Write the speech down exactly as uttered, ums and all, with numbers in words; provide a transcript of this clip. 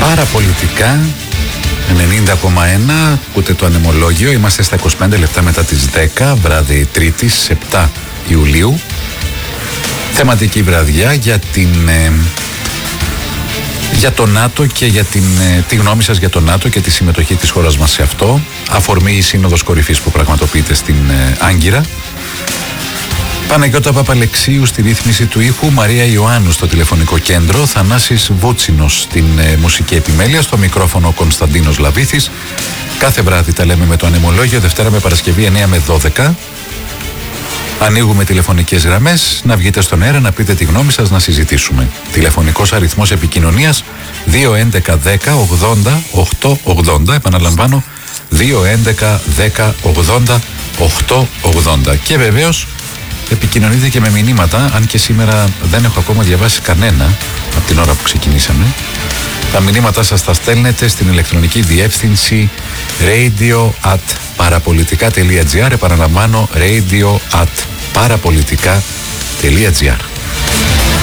Παραπολιτικά ενενήντα κόμμα ένα, ακούτε το ανεμολόγιο. Είμαστε στα είκοσι πέντε λεπτά μετά τις δέκα, βράδυ Τρίτης, επτά Ιουλίου. Θεματική βραδιά για την... Ε, για το ΝΑΤΟ και για την, ε, τη γνώμη σας για το ΝΑΤΟ και τη συμμετοχή της χώρας μας σε αυτό. Αφορμή η Σύνοδος Κορυφής που πραγματοποιείται στην ε, Άγκυρα. Παναγιώτα Παπαλεξίου στη ρύθμιση του ήχου, Μαρία Ιωάννου στο τηλεφωνικό κέντρο, Θανάσης Βούτσινος στην ε, μουσική επιμέλεια, στο μικρόφωνο Κωνσταντίνος Λαβήθης. Κάθε βράδυ τα λέμε με το ανεμολόγιο, Δευτέρα με Παρασκευή εννιά με δώδεκα. Ανοίγουμε τηλεφωνικές γραμμές, να βγείτε στον αέρα, να πείτε τη γνώμη σας, να συζητήσουμε. Τηλεφωνικός αριθμός επικοινωνίας δύο έντεκα δέκα ογδόντα οκτακόσια ογδόντα, επαναλαμβάνω δύο έντεκα δέκα ογδόντα οκτακόσια ογδόντα. Και βεβαίως επικοινωνείτε και με μηνύματα, αν και σήμερα δεν έχω ακόμα διαβάσει κανένα από την ώρα που ξεκινήσαμε. Τα μηνύματά σας τα στέλνετε στην ηλεκτρονική διεύθυνση radio at parapolitica.gr. Επαναλαμβάνω, radio at parapolitica.gr.